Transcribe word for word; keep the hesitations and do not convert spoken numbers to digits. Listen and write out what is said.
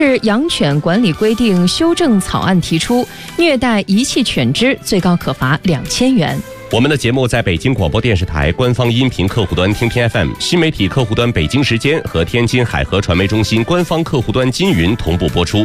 是养犬管理规定修正草案提出，虐待遗弃犬只最高可罚两千元。 我们的节目在北京广播电视台官方音频客户端听听 F M、新媒体客户端北京时间和天津海河传媒中心官方客户端金云同步播出。